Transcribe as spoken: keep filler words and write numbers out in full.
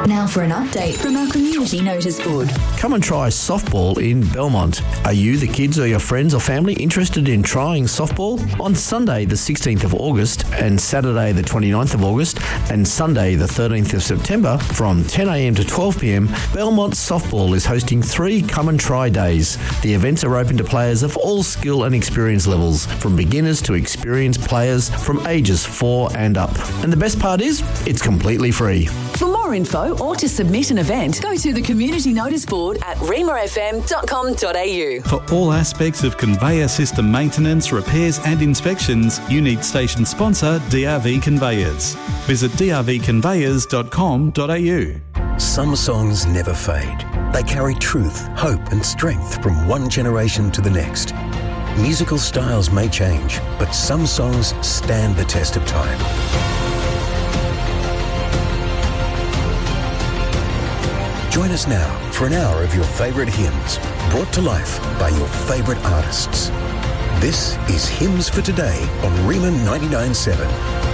Now for an update from our community notice board. Come and try softball in Belmont. Are you, the kids or your friends or family interested in trying softball? On Sunday the sixteenth of August and Saturday the twenty-ninth of August and Sunday the thirteenth of September from ten a m to twelve p m, Belmont Softball is hosting three Come and Try days. The events are open to players of all skill and experience levels, from beginners to experienced players from ages four and up. And the best part is, it's completely free. For more info or to submit an event, go to the community notice board at rima f m dot com dot a u. For all aspects of conveyor system maintenance, repairs and inspections, you need station sponsor D R V Conveyors. Visit d r v conveyors dot com dot a u. Some songs never fade. They carry truth, hope and strength from one generation to the next. Musical styles may change, but some songs stand the test of time. Join us now for an hour of your favourite hymns, brought to life by your favourite artists. This is Hymns for Today on Rima ninety-nine point seven.